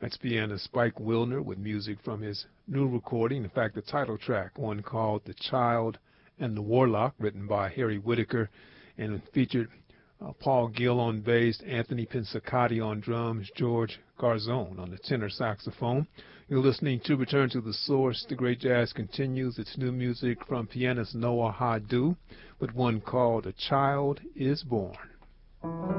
That's pianist Spike Wilner with music from his new recording. In fact, the title track, one called The Child and the Warlock, written by Harry Whitaker, and it featured Paul Gill on bass, Anthony Pensacati on drums, George Garzone on the tenor saxophone. You're listening to Return to the Source. The Great Jazz continues. Its new music from pianist Noah Hadu with one called A Child is Born.